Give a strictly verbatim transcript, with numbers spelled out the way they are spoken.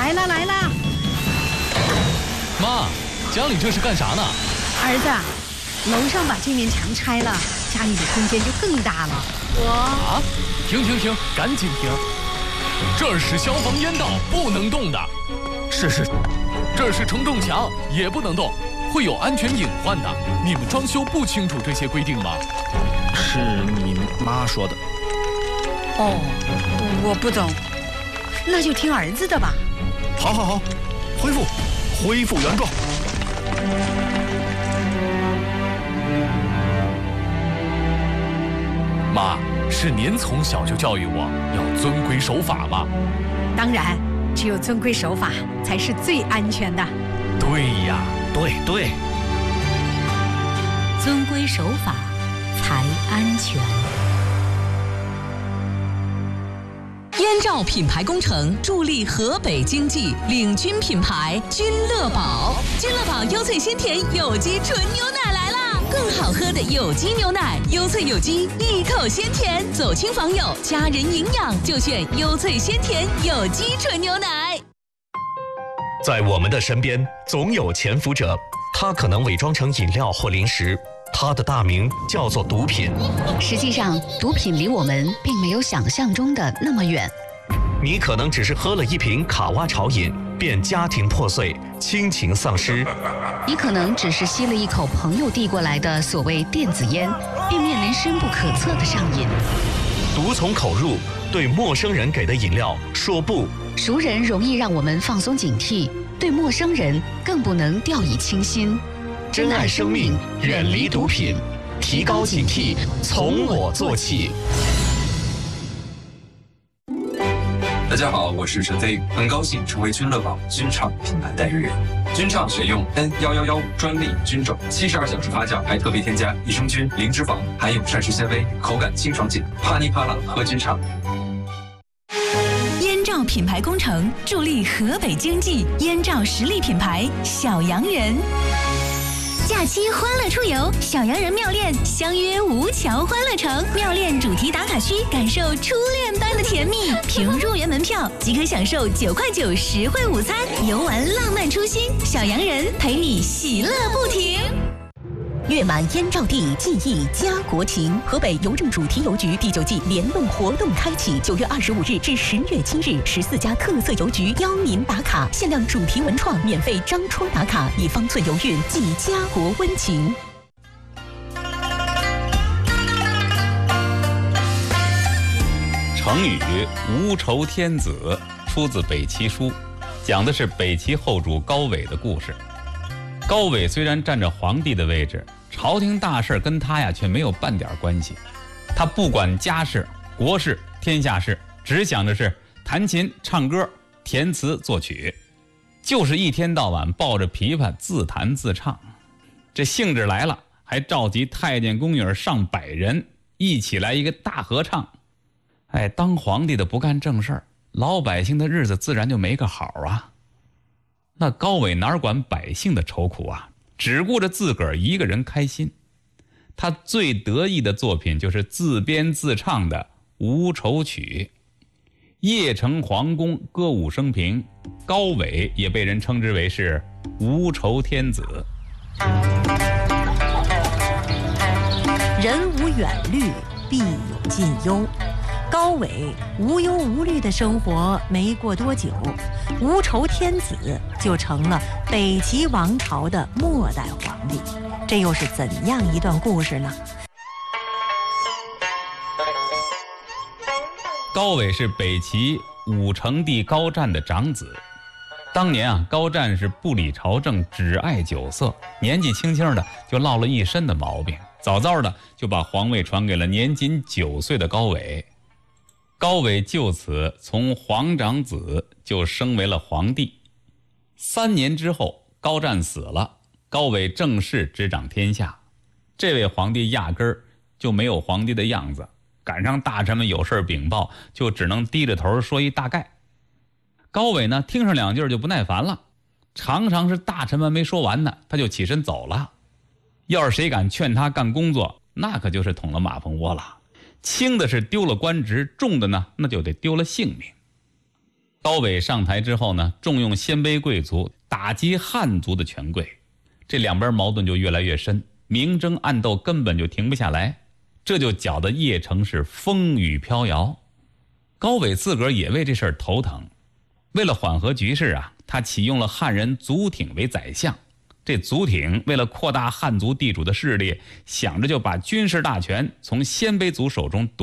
来了来了。 妈，家里这是干啥呢？ 儿子，楼上把这面墙拆了，家里的空间就更大了。我啊，停停停，赶紧停！这是消防烟道，不能动的。 是是， 这是承重墙，也不能动，会有安全隐患的。你们装修不清楚这些规定吗？ 是你妈说的。 哦，我不懂，那就听儿子的吧。 好好好，恢复，恢复原状。 妈，是您从小就教育我要遵规守法吗？ 当然，只有遵规守法才是最安全的。 对呀， 对对， 遵规守法才安全。燕赵品牌工程助力河北经济，领军品牌君乐宝。君乐宝优萃鲜甜有机纯牛奶来啦！更好喝的有机牛奶，优萃有机，一口鲜甜，走亲访友，家人营养就选优萃鲜甜有机纯牛奶。 在我们的身边，总有潜伏者，他可能伪装成饮料或零食，他的大名叫做毒品。 实际上，毒品离我们并没有想象中的那么远。 你可能只是喝了一瓶卡哇潮饮，便家庭破碎，亲情丧失。 你可能只是吸了一口朋友递过来的所谓电子烟，并面临深不可测的上瘾。 毒从口入，对陌生人给的饮料说不。 熟人容易让我们放松警惕，对陌生人更不能掉以轻心。 珍爱生命，远离毒品，提高警惕，从我做起。 大家好，我是陈飞宇，很高兴成为君乐宝君畅品牌代言人。君畅选用 N 一一一五专利菌种，七十二小时发酵，还特别添加益生菌、零脂肪，含有膳食纤维，口感清爽紧，啪哩啪啦喝君畅。 燕赵品牌工程助力河北经济，燕赵实力品牌小洋人。假期欢乐出游，小洋人妙恋相约吴桥欢乐城，妙恋主题打卡区，感受初恋般的甜蜜。凭入园门票即可享受九块九实惠午餐，游玩浪漫初心，小洋人陪你喜乐不停。 月满燕赵地，记忆家国情。河北邮政主题邮局第九季联动活动开启，九月二十五日至十月七日，十四家特色邮局邀您打卡，限量主题文创，免费张戳打卡，以方寸邮运，寄家国温情。 成语无仇天子出自北齐书，讲的是北齐后主高纬的故事。高纬虽然占着皇帝的位置，朝廷大事跟他呀却没有半点关系。他不管家事、国事、天下事，只想着是弹琴、唱歌、填词、作曲，就是一天到晚抱着琵琶自弹自唱。这兴致来了，还召集太监宫女上百人一起来一个大合唱。哎，当皇帝的不干正事儿，老百姓的日子自然就没个好啊。那高纬哪管百姓的愁苦啊，只顾着自个儿一个人开心。他最得意的作品就是自编自唱的《无愁曲》。邺城皇宫歌舞升平，高纬也被人称之为是无愁天子。 人无远虑，必有近忧。高纬无忧无虑的生活没过多久，无愁天子就成了北齐王朝的末代皇帝。这又是怎样一段故事呢？ 高纬是北齐武成帝高湛的长子。当年啊，高湛是不理朝政，只爱酒色，年纪轻轻的就落了一身的毛病，早早的就把皇位传给了年仅九岁的高纬。高纬就此从皇长子就升为了皇帝。三年之后，高湛死了，高纬正式执掌天下。这位皇帝压根儿就没有皇帝的样子，赶上大臣们有事禀报，就只能低着头说一大概。高纬呢，听上两句就不耐烦了，常常是大臣们没说完呢，他就起身走了。要是谁敢劝他干工作，那可就是捅了马蜂窝了。轻的是丢了官职，重的呢，那就得丢了性命。 高纬上台之后呢，重用鲜卑贵族，打击汉族的权贵，这两边矛盾就越来越深，明争暗斗根本就停不下来，这就搅得邺城是风雨飘摇。高纬自个儿也为这事儿头疼，为了缓和局势啊，他启用了汉人祖挺为宰相。这祖挺为了扩大汉族地主的势力，想着就把军事大权从鲜卑族手中夺